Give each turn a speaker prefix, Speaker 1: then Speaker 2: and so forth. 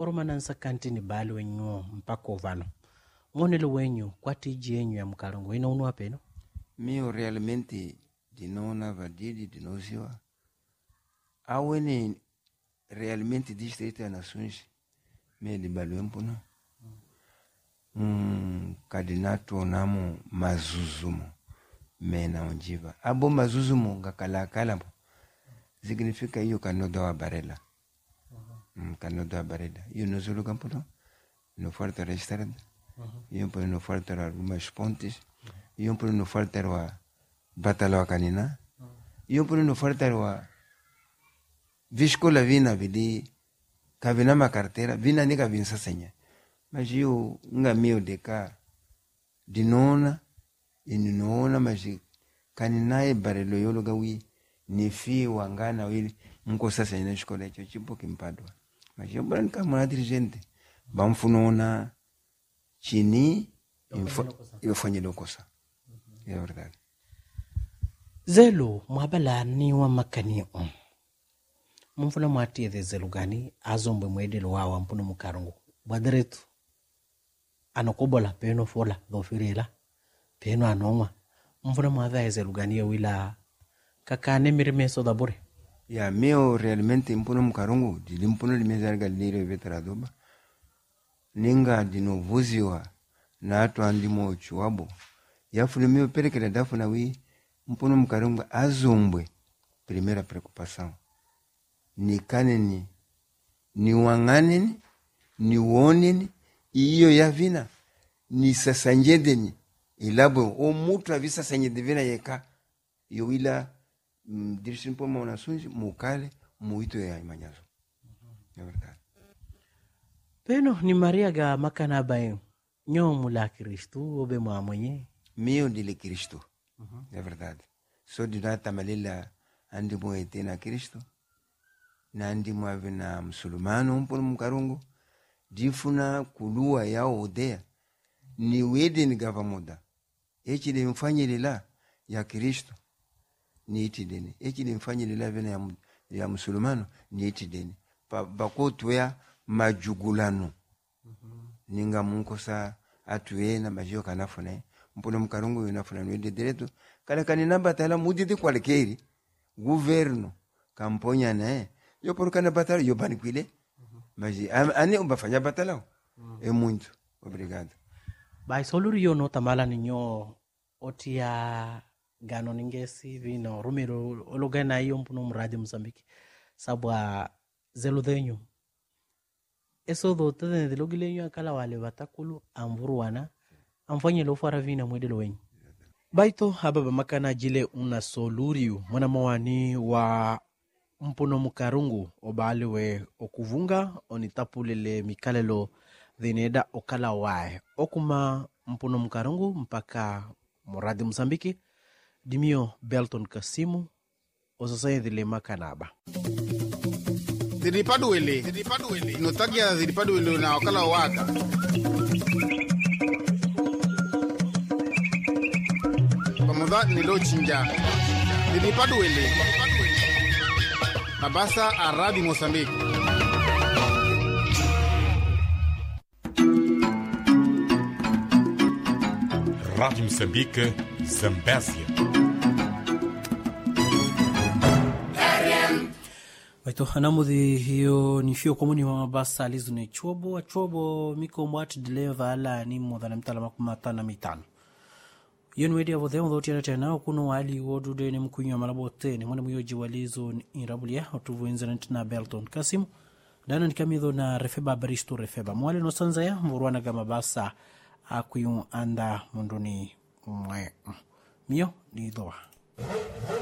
Speaker 1: oromana nsakanti ni bali wenyu mpaka ovano. Ngonele wenyu kwa tiji yenyu ya mkarongo ina unu apeno?
Speaker 2: Mio realmente dinona vadidi dinosiwa. Awene realmente distrito ya nasunji. Me di baluempo no. Kadinato namo mazuzumo. Mena onjiva. Abo mazuzumo ngakala po. Significa hiyo kanodo wa barela. Kanodo wa barela. Hiyo nozulu campo no. No falta restaurante. Hiyo por no falta algumas pontes. Hiyo por no falta wa batalo wa kanina. Hiyo por no falta wa viscola vina vidi kavina makartera vina nika vinsa senya. Mas hiyo nga mio deka dinona ininoona mas kanina e barelo yolo gawi ni fi wangana wili mko sasa ina shikola hicho chipo kimpadwa. Mas hiyo bwana kama dirigente bamfunona chini infanye lokosa. Ya verdad.
Speaker 1: Zelu mwabala ni wa makani mfuna mwati eze zelu gani azombe mwedelo wawa mpuno mukarongo bwadiretu anokobola peno fola dhofirela peno anoma mfuna mwadha eze lugani ya wila kakane mirimeso da bure.
Speaker 2: Ya meo realmente mpuno mukarongo dili mpuno limezarga lire vetaradoba ninga dino vuziwa na atu andimo chuwabo yafune meo perekele dafu na wii mpuno mukarongo azombwe primera preocupação ni kaneni ni wanganeni ni woneni iyo ya vina ni sasanjedeni ilabo o mutu avisa sanjedevina yeka yo ila dirishin po mauna sunji mukale muito ya imanyazo. Ya verdad.
Speaker 1: Peno ni Maria ga makana bayo nyomu la Kristu obe mwenye
Speaker 2: mio dile Kristo. Ya verdad. So dinata malila andi moete na Kristo na andi mwawe na musulmano mpono mkarongo difuna kulua yao odea ni wede ni gava moda echi de mfanye lila ya Kristo ni iti deni echi de mfanye lila vena ya musulmano ni iti deni bako tuya majugulano ninga munkosa atuye na majio kanafune mpono mkarongo yunafuna nwede direto kala kanina batala mudidi kwalekeri governo kamponya na yo por kana batala yo banikwile mas ani ubafanya batala é muito obrigado.
Speaker 1: Bai soluru yo no tamala ninyo otia gano ningesi vino rumiro ologana iyo mpuno mradi Mozambique sabwa zelu denyo eso do tene de logilenyo akala wale batakulu amvuruana amfanye lo fara vina mwedelo wenyu baito hababa makana jile una soluriu mwana mawani wa mpuno mukarungu obaliwe okuvunga onitapulele mikalelo dhineda okala wae okuma mpuno mukarungu mpaka muradi Mozambique dimio Belton Kasimu osasaye dhile makanaba
Speaker 3: Dhiripaduwele notagia dhiripaduwele na okala waka pamoja nilo chinja dhiripaduwele Mabasa a Radio Mozambique.
Speaker 4: Rádio Moçambique, Zambésia.
Speaker 1: Waito hanamudhi hiyo ni fio komuni wa Mabasa alizu ni chuobo miko mwati dileva ala ni mwadhana mtala makumatana mitano. Yonu wedi ya vodhemu dhoti ya tena kuno wali wodude ni mkunyo malabote ni mwana myoji walizo ni irabulia otuvu inzanenti na Belton Kasimu dana ni kamidho na refeba baristu refeba mwale no sanza ya mvuruana gama basa akuyung anda munduni mwe mio ni doa